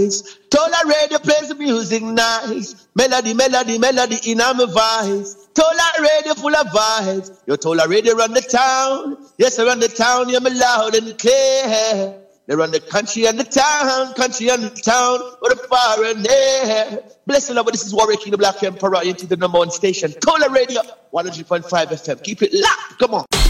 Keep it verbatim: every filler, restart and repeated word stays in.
Tola Radio plays the music nice. Melody, melody, melody in my voice. Tola Radio full of vibes. Yo, Tola Radio run the town. Yes, I run the town. You're me loud and clear. They run the country and the town, country and the town, with the far and air. Bless the Lord, this is Warwick King, the Black Emperor, into the number one station. Tola Radio, one hundred point five F M. Keep it locked. Come on.